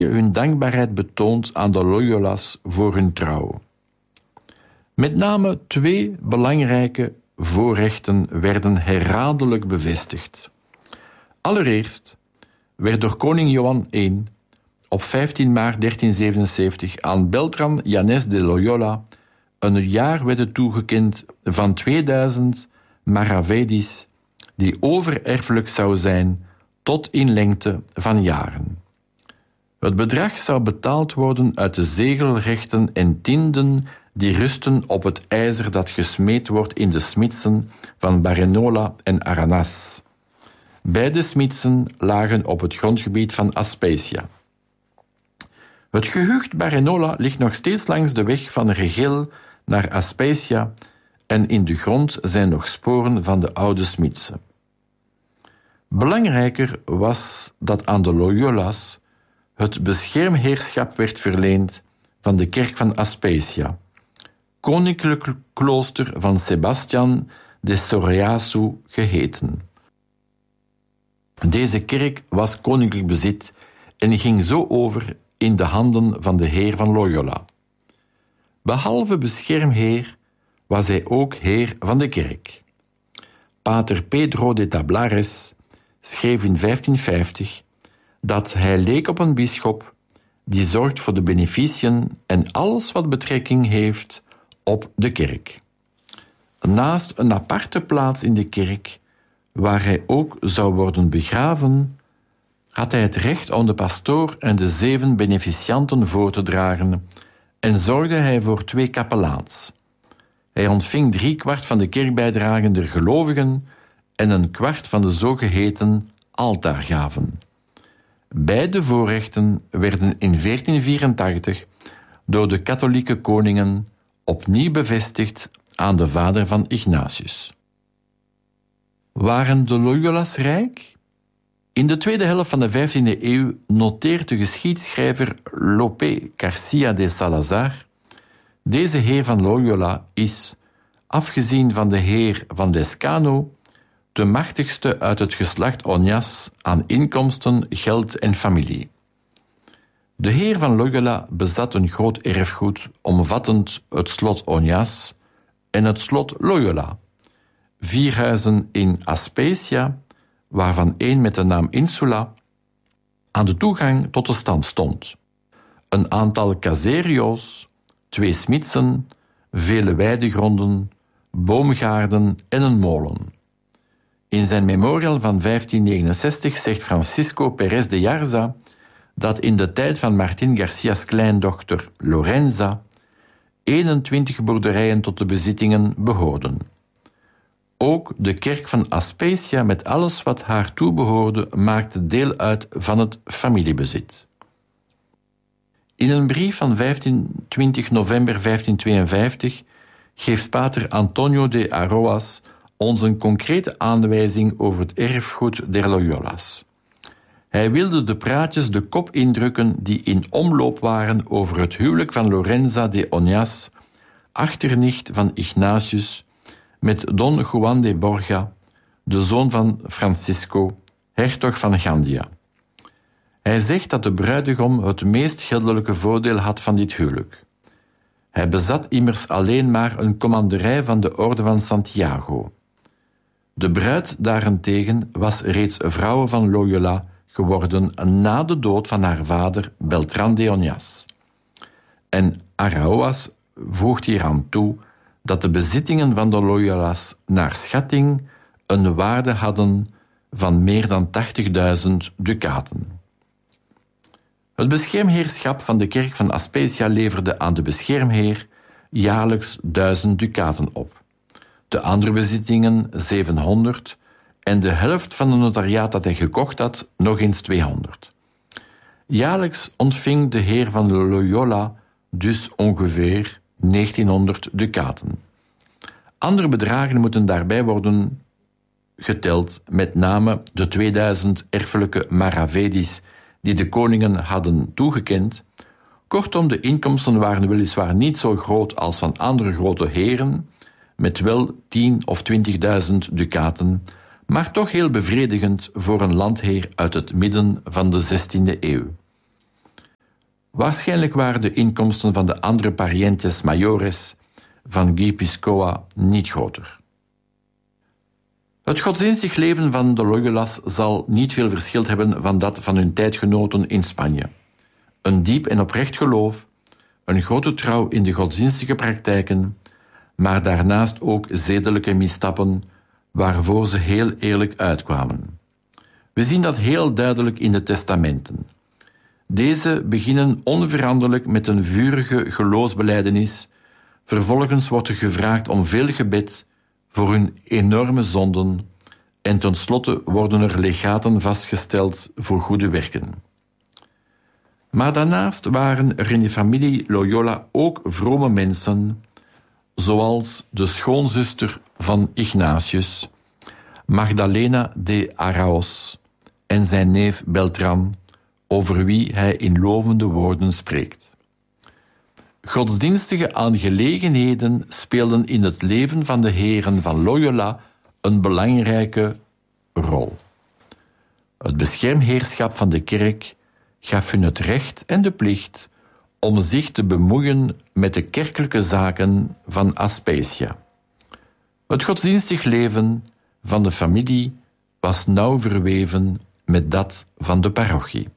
hun dankbaarheid betoond aan de Loyola's voor hun trouw. Met name 2 belangrijke voorrechten werden herhaaldelijk bevestigd. Allereerst werd door koning Johan I op 15 maart 1377 aan Beltrán Llanes de Loyola een jaarwedde toegekend van 2000 maravedis die overerfelijk zou zijn tot in lengte van jaren. Het bedrag zou betaald worden uit de zegelrechten en tinden die rusten op het ijzer dat gesmeed wordt in de smidsen van Barrenola en Aranaz. Beide smidsen lagen op het grondgebied van Aspecia. Het gehucht Barrenola ligt nog steeds langs de weg van Regel naar Aspecia en in de grond zijn nog sporen van de oude smidsen. Belangrijker was dat aan de Loyola's het beschermheerschap werd verleend van de kerk van Aspecia, koninklijk klooster van Sebastian de Soreasu geheten. Deze kerk was koninklijk bezit en ging zo over in de handen van de heer van Loyola. Behalve beschermheer was hij ook heer van de kerk. Pater Pedro de Tablares schreef in 1550 dat hij leek op een bisschop die zorgt voor de beneficiën en alles wat betrekking heeft op de kerk. Naast een aparte plaats in de kerk, waar hij ook zou worden begraven, had hij het recht om de pastoor en de 7 beneficianten voor te dragen en zorgde hij voor 2 kapelaans. Hij ontving 3/4 van de kerkbijdragen der gelovigen en 1/4 van de zogeheten altaargaven. Beide voorrechten werden in 1484 door de katholieke koningen opnieuw bevestigd aan de vader van Ignatius. Waren de Loyola's rijk? In de tweede helft van de 15e eeuw noteert de geschiedschrijver Lope Garcia de Salazar: deze heer van Loyola is, afgezien van de heer van Lescano, de machtigste uit het geslacht Oñas aan inkomsten, geld en familie. De heer van Loyola bezat een groot erfgoed omvattend het slot Oñas en het slot Loyola, 4 huizen in Aspecia, waarvan 1 met de naam Insula aan de toegang tot de stad stond, een aantal caserio's, 2 smidsen, vele weidegronden, boomgaarden en een molen. In zijn memorial van 1569 zegt Francisco Pérez de Jarza dat in de tijd van Martín Garcia's kleindochter Lorenza 21 boerderijen tot de bezittingen behoorden. Ook de kerk van Aspecia met alles wat haar toebehoorde maakte deel uit van het familiebezit. In een brief van 20 november 1552 geeft pater Antonio de Aroas ons een concrete aanwijzing over het erfgoed der Loyola's. Hij wilde de praatjes de kop indrukken die in omloop waren over het huwelijk van Lorenza de Oñas, achternicht van Ignatius, met Don Juan de Borja, de zoon van Francisco, hertog van Gandia. Hij zegt dat de bruidegom het meest geldelijke voordeel had van dit huwelijk. Hij bezat immers alleen maar een commanderij van de orde van Santiago. De bruid daarentegen was reeds vrouw van Loyola geworden na de dood van haar vader Beltrán de Oñas. En Araoas voegt hieraan toe dat de bezittingen van de Loyola's naar schatting een waarde hadden van meer dan 80.000 ducaten. Het beschermheerschap van de kerk van Aspecia leverde aan de beschermheer jaarlijks 1000 ducaten op. De andere bezittingen 700 en de helft van het notariaat dat hij gekocht had nog eens 200. Jaarlijks ontving de heer van Loyola dus ongeveer 1900 ducaten. Andere bedragen moeten daarbij worden geteld, met name de 2000 erfelijke maravedis die de koningen hadden toegekend. Kortom, de inkomsten waren weliswaar niet zo groot als van andere grote heren, met wel 10.000 of 20.000 ducaten, maar toch heel bevredigend voor een landheer uit het midden van de 16e eeuw. Waarschijnlijk waren de inkomsten van de andere parientes mayores van Guipúzcoa niet groter. Het godsdienstig leven van de Loyolas zal niet veel verschild hebben van dat van hun tijdgenoten in Spanje. Een diep en oprecht geloof, een grote trouw in de godsdienstige praktijken, maar daarnaast ook zedelijke misstappen waarvoor ze heel eerlijk uitkwamen. We zien dat heel duidelijk in de testamenten. Deze beginnen onveranderlijk met een vurige geloofsbelijdenis. Vervolgens wordt er gevraagd om veel gebed voor hun enorme zonden en tenslotte worden er legaten vastgesteld voor goede werken. Maar daarnaast waren er in de familie Loyola ook vrome mensen, zoals de schoonzuster van Ignatius, Magdalena de Araos, en zijn neef Beltran, over wie hij in lovende woorden spreekt. Godsdienstige aangelegenheden speelden in het leven van de heren van Loyola een belangrijke rol. Het beschermheerschap van de kerk gaf hun het recht en de plicht om zich te bemoeien met de kerkelijke zaken van Aspasia. Het godsdienstig leven van de familie was nauw verweven met dat van de parochie.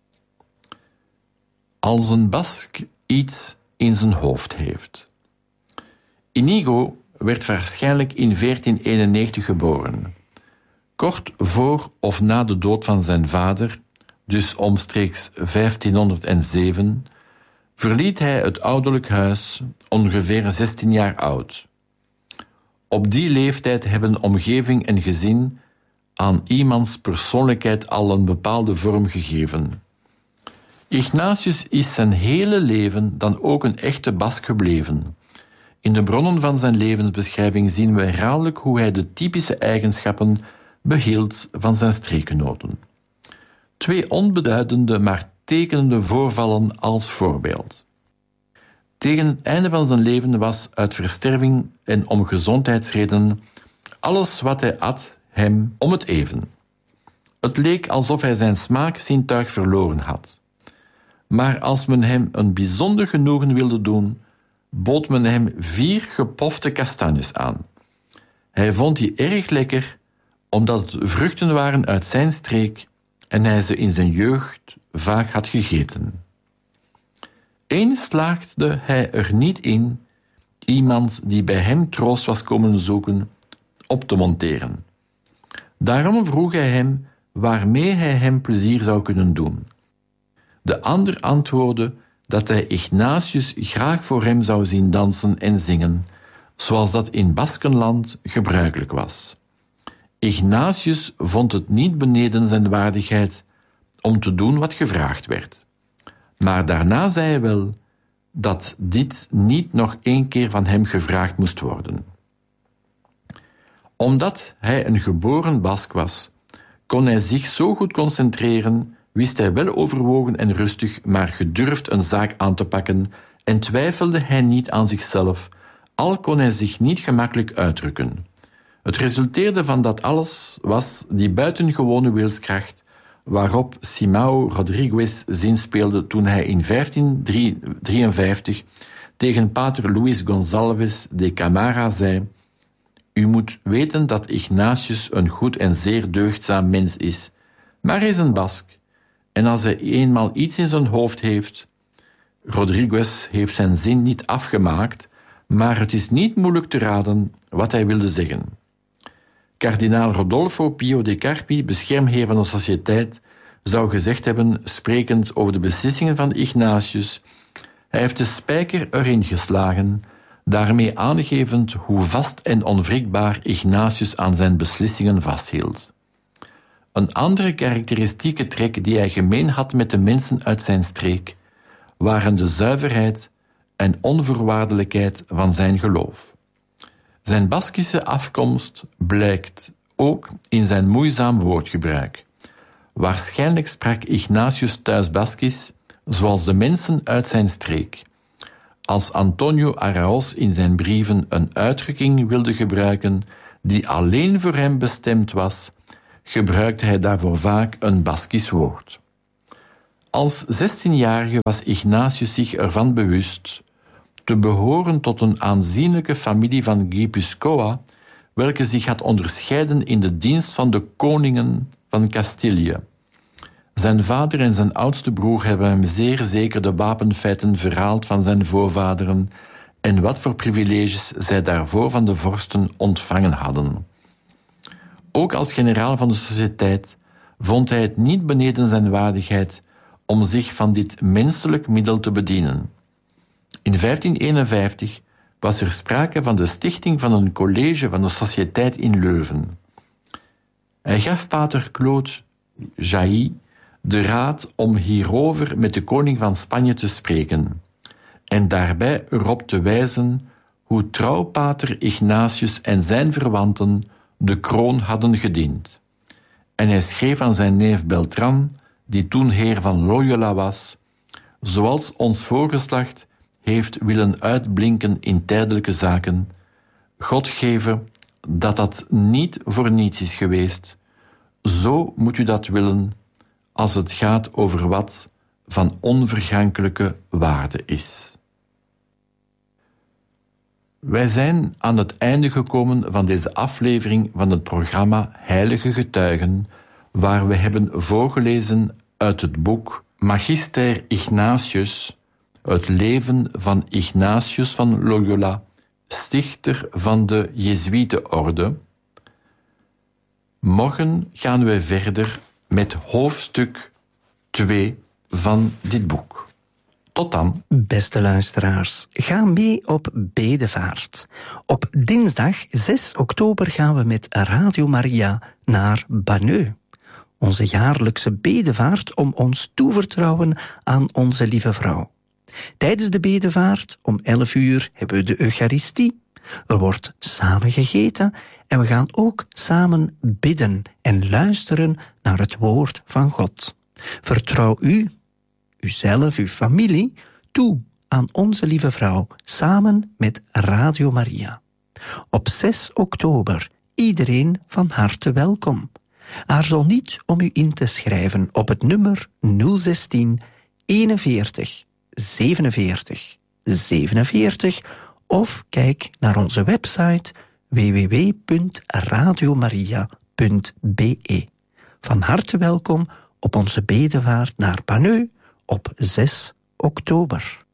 Als een Bask iets in zijn hoofd heeft. Inigo werd waarschijnlijk in 1491 geboren. Kort voor of na de dood van zijn vader, dus omstreeks 1507, verliet hij het ouderlijk huis, ongeveer 16 jaar oud. Op die leeftijd hebben omgeving en gezin aan iemands persoonlijkheid al een bepaalde vorm gegeven. Ignatius is zijn hele leven dan ook een echte Bask gebleven. In de bronnen van zijn levensbeschrijving zien we herhaaldelijk hoe hij de typische eigenschappen behield van zijn streekgenoten. 2 onbeduidende maar tekenende voorvallen als voorbeeld. Tegen het einde van zijn leven was uit versterving en om gezondheidsredenen alles wat hij at hem om het even. Het leek alsof hij zijn smaakzintuig verloren had. Maar als men hem een bijzonder genoegen wilde doen, bood men hem 4 gepofte kastanjes aan. Hij vond die erg lekker, omdat het vruchten waren uit zijn streek en hij ze in zijn jeugd vaak had gegeten. Eens slaagde hij er niet in iemand die bij hem troost was komen zoeken op te monteren. Daarom vroeg hij hem waarmee hij hem plezier zou kunnen doen. De ander antwoordde dat hij Ignatius graag voor hem zou zien dansen en zingen, zoals dat in Baskenland gebruikelijk was. Ignatius vond het niet beneden zijn waardigheid om te doen wat gevraagd werd. Maar daarna zei hij wel dat dit niet nog 1 keer van hem gevraagd moest worden. Omdat hij een geboren Bask was, kon hij zich zo goed concentreren, wist hij wel overwogen en rustig, maar gedurfd een zaak aan te pakken en twijfelde hij niet aan zichzelf, al kon hij zich niet gemakkelijk uitdrukken. Het resulteerde van dat alles was die buitengewone wilskracht waarop Simão Rodrigues zinspeelde toen hij in 1553 tegen pater Luis Gonçalves de Camara zei: "U moet weten dat Ignatius een goed en zeer deugdzaam mens is, maar hij is een Bask. En als hij eenmaal iets in zijn hoofd heeft..." Rodrigues heeft zijn zin niet afgemaakt, maar het is niet moeilijk te raden wat hij wilde zeggen. Kardinaal Rodolfo Pio de Carpi, beschermheer van de sociëteit, zou gezegd hebben, sprekend over de beslissingen van Ignatius: "Hij heeft de spijker erin geslagen," daarmee aangevend hoe vast en onwrikbaar Ignatius aan zijn beslissingen vasthield. Een andere karakteristieke trek die hij gemeen had met de mensen uit zijn streek, waren de zuiverheid en onvoorwaardelijkheid van zijn geloof. Zijn Baskische afkomst blijkt ook in zijn moeizaam woordgebruik. Waarschijnlijk sprak Ignatius thuis Baskisch, zoals de mensen uit zijn streek. Als Antonio Araos in zijn brieven een uitdrukking wilde gebruiken die alleen voor hem bestemd was, gebruikte hij daarvoor vaak een Baskisch woord. Als 16-jarige was Ignatius zich ervan bewust te behoren tot een aanzienlijke familie van Guipuscoa, welke zich had onderscheiden in de dienst van de koningen van Castilië. Zijn vader en zijn oudste broer hebben hem zeer zeker de wapenfeiten verhaald van zijn voorvaderen en wat voor privileges zij daarvoor van de vorsten ontvangen hadden. Ook als generaal van de sociëteit vond hij het niet beneden zijn waardigheid om zich van dit menselijk middel te bedienen. In 1551 was er sprake van de stichting van een college van de sociëteit in Leuven. Hij gaf pater Claude Jailly de raad om hierover met de koning van Spanje te spreken en daarbij erop te wijzen hoe trouw pater Ignatius en zijn verwanten de kroon hadden gediend. En hij schreef aan zijn neef Beltran, die toen heer van Loyola was, zoals ons voorgeslacht heeft willen uitblinken in tijdelijke zaken, God geven dat dat niet voor niets is geweest. Zo moet u dat willen als het gaat over wat van onvergankelijke waarde is. Wij zijn aan het einde gekomen van deze aflevering van het programma Heilige Getuigen, waar we hebben voorgelezen uit het boek Magister Ignatius, het leven van Ignatius van Loyola, stichter van de Jezuïetenorde. Morgen gaan wij verder met hoofdstuk 2 van dit boek. Tot dan. Beste luisteraars, ga mee op bedevaart. Op dinsdag 6 oktober gaan we met Radio Maria naar Banneux. Onze jaarlijkse bedevaart om ons toevertrouwen aan onze lieve vrouw. Tijdens de bedevaart om 11 uur hebben we de Eucharistie. Er wordt samen gegeten en we gaan ook samen bidden en luisteren naar het woord van God. Vertrouw u, uzelf, uw familie, toe aan onze lieve vrouw, samen met Radio Maria. Op 6 oktober, iedereen van harte welkom. Aarzel niet om u in te schrijven op het nummer 016 41 47 47 of kijk naar onze website www.radiomaria.be. Van harte welkom op onze bedevaart naar Banneux op 6 oktober.